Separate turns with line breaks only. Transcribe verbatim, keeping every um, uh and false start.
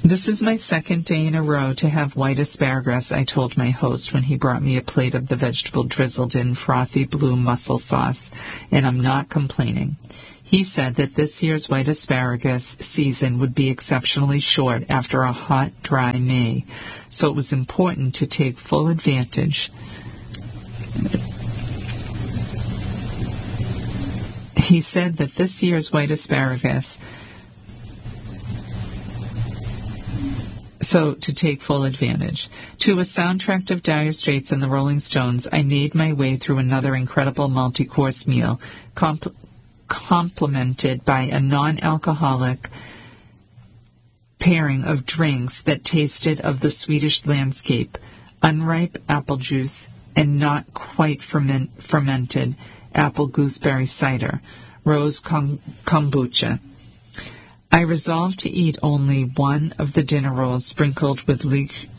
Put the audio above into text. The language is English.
This is my second day in a row to have white asparagus, I told my host when he brought me a plate of the vegetable drizzled in frothy blue mussel sauce, and I'm not complaining. He said that this year's white asparagus season would be exceptionally short after a hot, dry May, so it was important to take full advantage. He said that this year's white asparagus So, to take full advantage. To a soundtrack of Dire Straits and the Rolling Stones, I made my way through another incredible multi-course meal, comp- complemented by a non-alcoholic pairing of drinks that tasted of the Swedish landscape, unripe apple juice, and not quite ferment- fermented apple gooseberry cider, rose kom- kombucha. I resolved to eat only one of the dinner rolls sprinkled with li-